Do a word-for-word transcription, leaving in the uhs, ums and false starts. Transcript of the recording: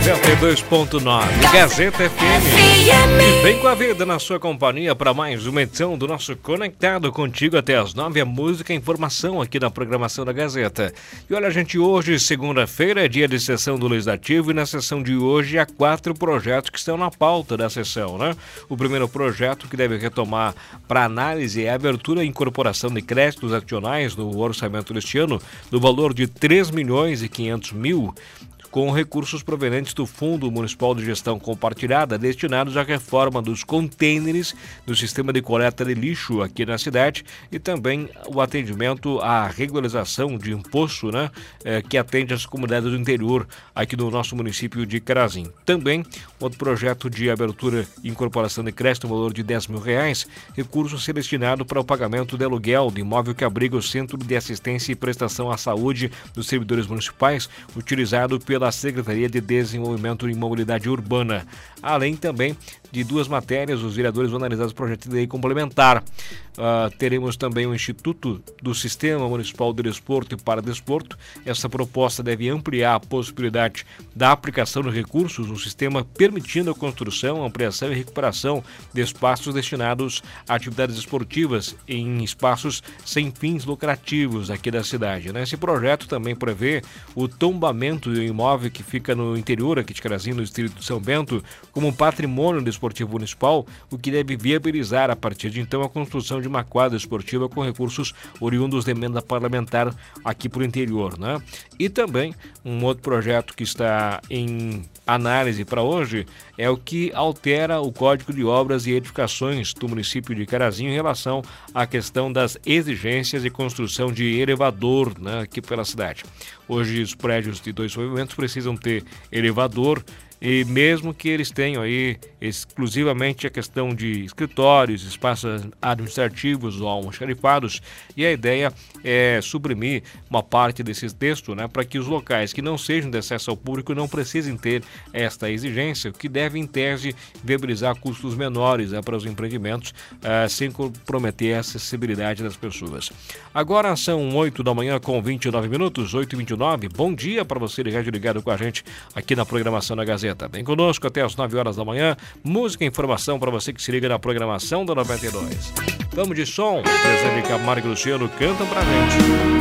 noventa e dois ponto nove, Gazeta F M. E vem com a vida na sua companhia para mais uma edição do nosso Conectado Contigo até as nove, a música e informação aqui na programação da Gazeta. E olha, gente, hoje, segunda-feira, é dia de sessão do Legislativo e na sessão de hoje há quatro projetos que estão na pauta da sessão, né? O primeiro projeto que deve retomar para análise é a abertura e incorporação de créditos adicionais no orçamento deste ano no valor de três milhões e quinhentos mil com recursos provenientes do Fundo Municipal de Gestão Compartilhada destinados à reforma dos contêineres do sistema de coleta de lixo aqui na cidade e também o atendimento à regularização de imposto, né, eh, que atende às comunidades do interior aqui do nosso município de Carazinho. Também outro projeto de abertura e incorporação de crédito no valor de dez mil reais, recurso ser destinado para o pagamento de aluguel de imóvel que abriga o Centro de Assistência e Prestação à Saúde dos Servidores Municipais, utilizado pela da Secretaria de Desenvolvimento e Mobilidade Urbana. Além também de duas matérias, os vereadores vão analisar os projetos de lei complementar. Uh, teremos também o Instituto do Sistema Municipal de Desporto e Paradesporto. Essa proposta deve ampliar a possibilidade da aplicação de recursos no sistema, permitindo a construção, ampliação e recuperação de espaços destinados a atividades esportivas em espaços sem fins lucrativos aqui da cidade, né? Esse projeto também prevê o tombamento de um imóvel que fica no interior aqui de Carazinho, no distrito de São Bento, como um patrimônio desportivo municipal, o que deve viabilizar a partir de então a construção de uma quadra esportiva com recursos oriundos de emenda parlamentar aqui para o interior, né? E também um outro projeto que está em análise para hoje é o que altera o Código de Obras e Edificações do município de Carazinho em relação à questão das exigências de construção de elevador, né, aqui pela cidade. Hoje os prédios de dois pavimentos precisam ter elevador, e mesmo que eles tenham aí exclusivamente a questão de escritórios, espaços administrativos ou almoxarifados, e a ideia é suprimir uma parte desses textos, né, para que os locais que não sejam de acesso ao público não precisem ter esta exigência, o que deve, em tese, viabilizar custos menores, né, para os empreendimentos, uh, sem comprometer a acessibilidade das pessoas. Agora são oito da manhã com vinte e nove minutos, oito e vinte e nove. Bom dia para você ligado ligado com a gente aqui na programação da Gazeta. Vem conosco até as nove horas da manhã. Música e informação para você que se liga na programação da noventa e dois. Vamos de som. Zezé de Camargo e Luciano cantam pra gente.